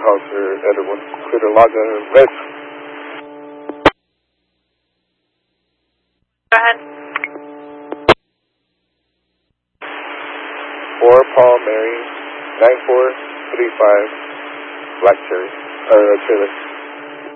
Hauser, Edward, clear to log in red. Go ahead. 4 Paul Mary, 9435, Black Cherry, trailer.